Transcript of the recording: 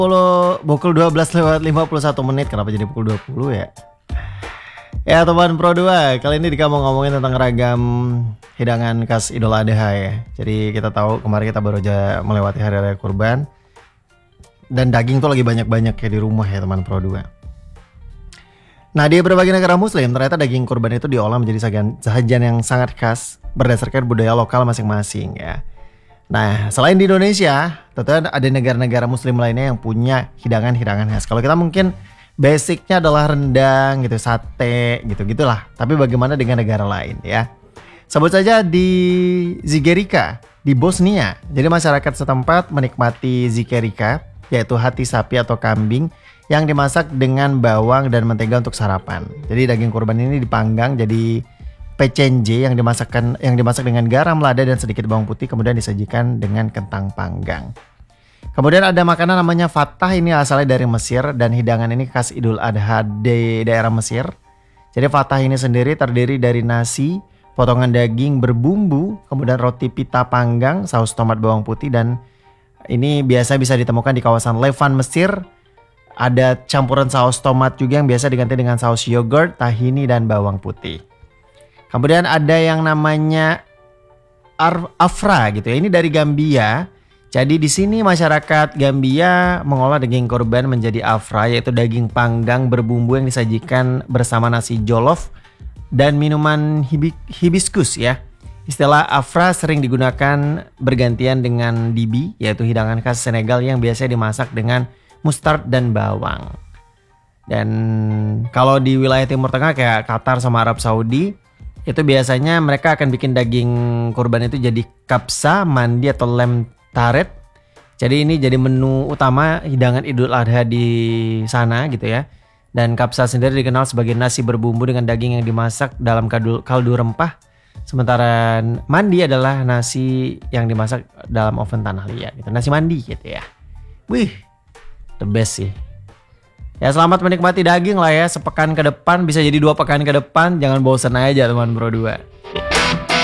Pukul 12:51, kenapa jadi pukul 20 ya? Ya teman Pro 2, kali ini Dika mau ngomongin tentang ragam hidangan khas Idul Adha ya. Jadi kita tahu kemarin kita baru aja melewati Hari Raya Kurban. Dan daging tuh lagi banyak-banyak ya di rumah ya teman Pro 2. Nah, di berbagai negara muslim ternyata daging kurban itu diolah menjadi sajian yang sangat khas berdasarkan budaya lokal masing-masing ya. Nah, selain di Indonesia, tentu ada negara-negara muslim lainnya yang punya hidangan-hidangan khas. Kalau kita mungkin basicnya adalah rendang gitu, sate gitu-gitulah. Tapi bagaimana dengan negara lain ya? Sebut saja di Zigerica, di Bosnia. Jadi masyarakat setempat menikmati zikerica, yaitu hati sapi atau kambing yang dimasak dengan bawang dan mentega untuk sarapan. Jadi daging kurban ini dipanggang jadi PCNJ yang dimasak dengan garam, lada dan sedikit bawang putih, kemudian disajikan dengan kentang panggang. Kemudian ada makanan namanya fatah, ini asalnya dari Mesir dan hidangan ini khas Idul Adha di daerah Mesir. Jadi fatah ini sendiri terdiri dari nasi, potongan daging berbumbu, kemudian roti pita panggang, saus tomat bawang putih, dan ini biasa bisa ditemukan di kawasan Levan Mesir. Ada campuran saus tomat juga yang biasa diganti dengan saus yogurt, tahini dan bawang putih. Kemudian ada yang namanya afra gitu ya. Ini dari Gambia. Jadi di sini masyarakat Gambia mengolah daging kurban menjadi afra, yaitu daging panggang berbumbu yang disajikan bersama nasi jollof dan minuman hibiscus ya. Istilah afra sering digunakan bergantian dengan dibi, yaitu hidangan khas Senegal yang biasanya dimasak dengan mustard dan bawang. Dan kalau di wilayah Timur Tengah kayak Qatar sama Arab Saudi, itu biasanya mereka akan bikin daging kurban itu jadi kapsa, mandi atau lem taret. Jadi ini jadi menu utama hidangan Idul Adha di sana gitu ya. Dan kapsa sendiri dikenal sebagai nasi berbumbu dengan daging yang dimasak dalam kaldu rempah. Sementara mandi adalah nasi yang dimasak dalam oven tanah liat gitu. Nasi mandi gitu ya. Wih, the best sih. Ya selamat menikmati daging lah ya, sepekan ke depan, bisa jadi 2 pekan ke depan, jangan bosan aja teman Bro 2.